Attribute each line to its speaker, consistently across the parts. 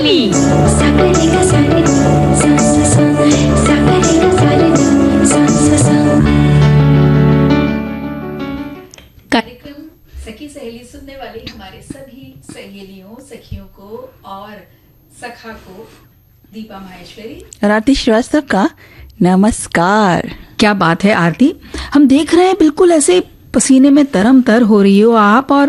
Speaker 1: सहेली।
Speaker 2: कार्यक्रम सखी सहेली सुनने वाली हमारे सभी सहेलियों, सखियों को और सखा को दीपा माहेश्वरी
Speaker 3: और आरती श्रीवास्तव का नमस्कार।
Speaker 2: क्या बात है आरती, हम देख रहे हैं बिल्कुल ऐसे पसीने में तरम-तर हो रही हो आप और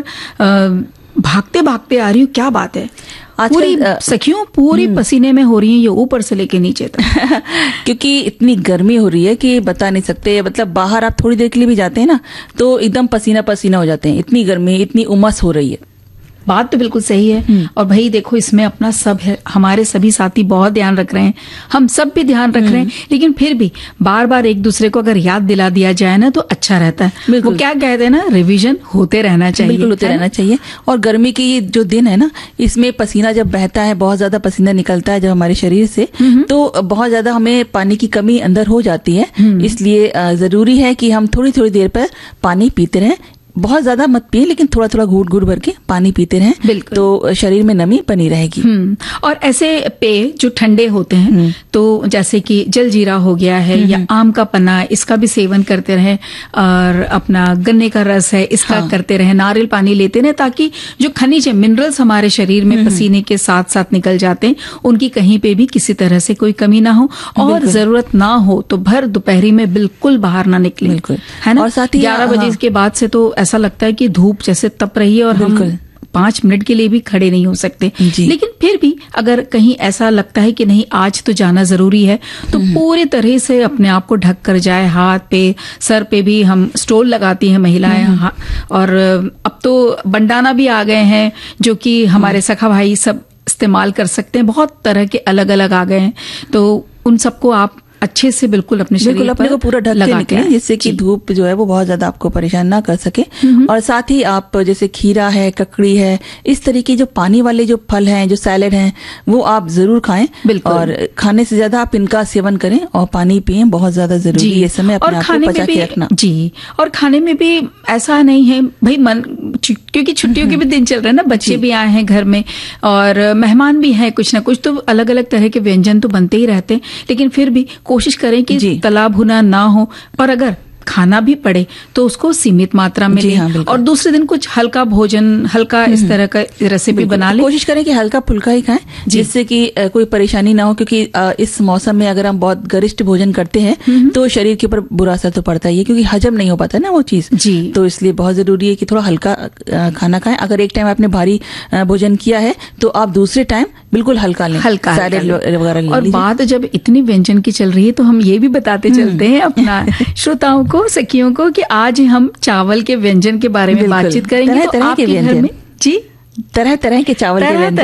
Speaker 2: भागते भागते आ रही हो। क्या बात है, पूरी सखियों पूरी पसीने में हो रही है, ये ऊपर से लेके नीचे तक।
Speaker 3: क्योंकि इतनी गर्मी हो रही है कि बता नहीं सकते। मतलब बाहर आप थोड़ी देर के लिए भी जाते हैं ना तो एकदम पसीना पसीना हो जाते हैं, इतनी गर्मी, इतनी उमस हो रही है।
Speaker 2: बात तो बिल्कुल सही है। और भाई देखो, इसमें अपना सब है, हमारे सभी साथी बहुत ध्यान रख रहे हैं, हम सब भी ध्यान रख रहे हैं, लेकिन फिर भी बार बार एक दूसरे को अगर याद दिला दिया जाए ना तो अच्छा रहता है। वो क्या कहते हैं ना, रिवीजन होते रहना चाहिए।
Speaker 3: बिल्कुल होते रहना चाहिए। और गर्मी की ये जो दिन है ना, इसमें पसीना जब बहता है, बहुत ज्यादा पसीना निकलता है जब हमारे शरीर से, तो बहुत ज्यादा हमें पानी की कमी अंदर हो जाती है। इसलिए जरूरी है कि हम थोड़ी थोड़ी देर पर पानी पीते रहें। बहुत ज्यादा मत पिए, लेकिन थोड़ा थोड़ा घूट घूट भर के पानी पीते रहें, तो शरीर में नमी बनी रहेगी।
Speaker 2: और ऐसे पेय जो ठंडे होते हैं, तो जैसे कि जलजीरा हो गया है या आम का पन्ना, इसका भी सेवन करते रहें। और अपना गन्ने का रस है, इसका करते रहें, नारियल पानी लेते रहें, ताकि जो खनिज है, मिनरल्स हमारे शरीर में पसीने के साथ साथ निकल जाते हैं, उनकी कहीं पे भी किसी तरह से कोई कमी ना हो। और जरूरत ना हो तो भर दोपहरी में बिल्कुल बाहर ना निकले, है ना।
Speaker 3: और साथ ही
Speaker 2: 11 बजे के बाद से तो ऐसा लगता है कि धूप जैसे तप रही है और हम 5 मिनट के लिए भी खड़े नहीं हो सकते। लेकिन फिर भी अगर कहीं ऐसा लगता है कि नहीं आज तो जाना जरूरी है, तो पूरी तरह से अपने आप को ढक कर जाए। हाथ पे, सर पे भी हम स्टोल लगाती हैं महिलाएं। और अब तो बंडाना भी आ गए हैं जो कि हमारे सखा भाई सब इस्तेमाल कर सकते हैं। बहुत तरह के अलग अलग आ गए हैं, तो उन सबको आप अच्छे से बिल्कुल अपने शरीर
Speaker 3: अपने को पूरा ढक के निकलें, जिससे कि धूप जो है वो बहुत ज्यादा आपको परेशान ना कर सके। और साथ ही आप जैसे खीरा है, ककड़ी है, इस तरीके जो पानी वाले जो फल हैं, जो सैलेड हैं, वो आप जरूर खाएं। और खाने से ज्यादा आप इनका सेवन करें और पानी पिएं, बहुत ज्यादा जरूरी है इस समय अपने आप को पचा के रखना।
Speaker 2: जी, और खाने में भी ऐसा नहीं है भाई मन, क्योंकि छुट्टियों के भी दिन चल रहे हैं ना, बच्चे भी आए हैं घर में और मेहमान भी हैं, कुछ ना कुछ तो अलग अलग तरह के व्यंजन तो बनते ही रहते हैं। लेकिन फिर भी कोशिश करें कि तला भुना ना हो, और अगर खाना भी पड़े तो उसको सीमित मात्रा में लें। और दूसरे दिन कुछ हल्का भोजन, हल्का इस तरह का रेसिपी बना लें।
Speaker 3: कोशिश करें कि हल्का फुल्का ही खाएं, जिससे कि कोई परेशानी ना हो। क्योंकि इस मौसम में अगर हम बहुत गरिष्ठ भोजन करते हैं तो शरीर के ऊपर बुरा असर तो पड़ता ही है, क्योंकि हजम नहीं हो पाता ना वो चीज। तो इसलिए बहुत जरूरी है कि थोड़ा हल्का खाना खाएं। अगर एक टाइम आपने भारी भोजन किया है तो आप दूसरे टाइम बिल्कुल हल्का लें,
Speaker 2: हल्का
Speaker 3: वगैरह।
Speaker 2: और बात जब इतनी व्यंजन की चल रही है तो हम ये भी बताते चलते हैं अपना श्रोताओं को, सखियों को, कि आज हम चावल के व्यंजन के बारे में बातचीत करेंगे। तो आपके घर में जी
Speaker 3: तरह तरह के चावल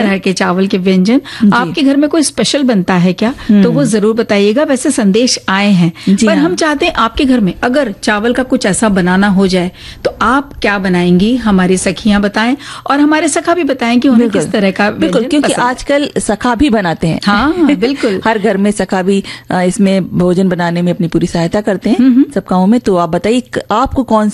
Speaker 2: के व्यंजन आपके घर में कोई स्पेशल बनता है क्या, तो वो जरूर बताइएगा। वैसे संदेश आए हैं, पर हम चाहते हैं आपके घर में अगर चावल का कुछ ऐसा बनाना हो जाए तो आप क्या बनाएंगी, हमारी सखियां बताएं और हमारे सखा भी बताएं कि उन्हें किस तरह का।
Speaker 3: बिल्कुल, क्योंकि आजकल सखा भी बनाते हैं।
Speaker 2: हाँ बिल्कुल,
Speaker 3: हर घर में सखा भी इसमें भोजन बनाने में अपनी पूरी सहायता करते हैं सब कामों में। तो आप बताइए आपको कौन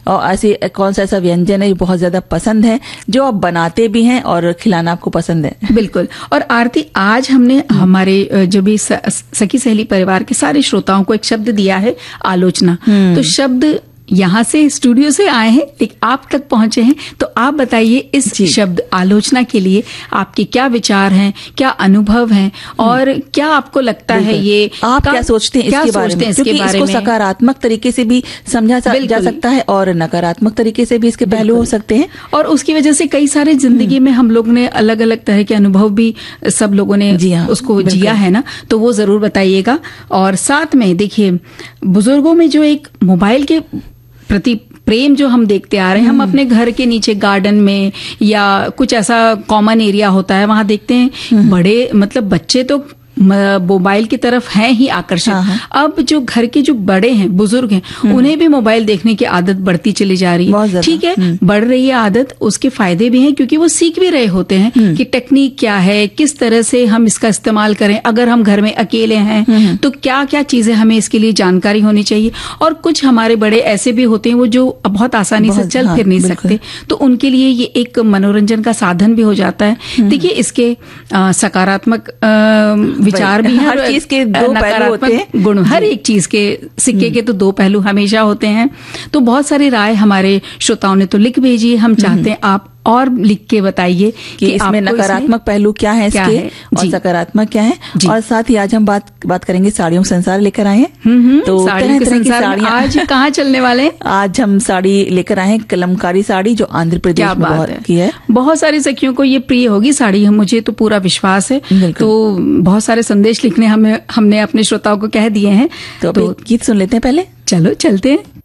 Speaker 3: सा ऐसा व्यंजन है बहुत ज्यादा पसंद है, जो आप बनाते भी हैं और खिलाना आपको पसंद है।
Speaker 2: बिल्कुल। और आरती, आज हमने हमारे जो भी सखी सहेली परिवार के सारे श्रोताओं को एक शब्द दिया है, आलोचना। तो शब्द यहाँ से स्टूडियो से आए हैं, लेकिन आप तक पहुंचे हैं, तो आप बताइए इस शब्द आलोचना के लिए आपके क्या विचार हैं, क्या अनुभव हैं, और क्या आपको लगता है ये
Speaker 3: आप क्या सोचते हैं इसके बारे में, क्योंकि इसको सकारात्मक तरीके से भी समझा जा सकता है और नकारात्मक तरीके से भी इसके पहलू हो सकते हैं।
Speaker 2: और उसकी वजह से कई सारे जिंदगी में हम लोग ने अलग अलग तरह के अनुभव भी सब लोगों ने उसको जिया है ना, तो वो जरूर बताइएगा। और साथ में देखिए, बुजुर्गों में जो एक मोबाइल के प्रति प्रेम जो हम देखते आ रहे हैं, हम अपने घर के नीचे गार्डन में या कुछ ऐसा कॉमन एरिया होता है, वहां देखते हैं बड़े मतलब बच्चे तो मोबाइल की तरफ हैं ही आकर्षित। अब जो घर के जो बड़े हैं, बुजुर्ग हैं, उन्हें भी मोबाइल देखने की आदत बढ़ती चली जा रही है। ठीक है, बढ़ रही है आदत, उसके फायदे भी हैं क्योंकि वो सीख भी रहे होते हैं कि टेक्निक क्या है, किस तरह से हम इसका इस्तेमाल करें। अगर हम घर में अकेले हैं तो क्या क्या चीजें हमें इसके लिए जानकारी होनी चाहिए। और कुछ हमारे बड़े ऐसे भी होते हैं वो जो बहुत आसानी से चल फिर नहीं सकते, तो उनके लिए ये एक मनोरंजन का साधन भी हो जाता है। देखिए, इसके सकारात्मक विचार भी हैं,
Speaker 3: हर चीज के दो पहलू होते हैं,
Speaker 2: गुण, हर एक चीज के सिक्के के तो दो पहलू हमेशा होते हैं। तो बहुत सारी राय हमारे श्रोताओं ने तो लिख भेजी है, हम चाहते हैं आप और लिख के बताइए
Speaker 3: कि इसमें नकारात्मक पहलू क्या है इसके और सकारात्मक क्या है। और साथ ही आज हम बात करेंगे साड़ियों का संसार लेकर आए हैं। तो
Speaker 2: साड़ियों के संसार में आज कहाँ चलने वाले हैं?
Speaker 3: आज हम साड़ी लेकर आए हैं, कलमकारी साड़ी, जो आंध्र प्रदेश में बहुत की है।
Speaker 2: बहुत सारी सखियों को ये प्रिय होगी साड़ी, मुझे तो पूरा विश्वास है। तो बहुत सारे संदेश लिखने हमने अपने श्रोताओं को कह दिए हैं।
Speaker 3: तो गीत सुन लेते हैं पहले।
Speaker 2: चलो चलते हैं।